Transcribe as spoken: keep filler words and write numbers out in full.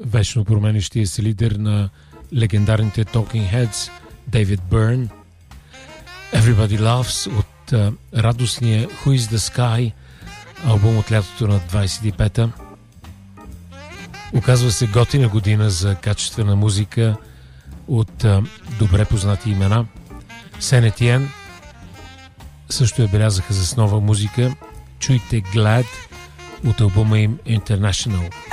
вечно променящия се лидер на легендарните Talking Heads Дейвид Бърн. Everybody Loves от uh, радостния Who is the Sky, албум от лятото на двайсет и пета. Оказва се готина година за качествена музика от uh, добре познати имена. Сен Етиен също я белязаха с нова музика. Чуйте Glad от албума им International.